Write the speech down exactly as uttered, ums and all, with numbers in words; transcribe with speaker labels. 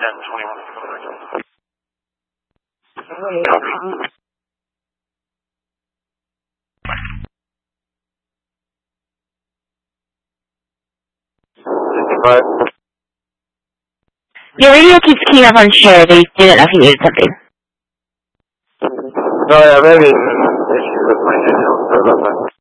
Speaker 1: ten twenty-one.
Speaker 2: What?
Speaker 3: Your radio keeps keying up on share. They didn't know if you needed something.
Speaker 2: No, I have any issues with my signal. Sorry about that.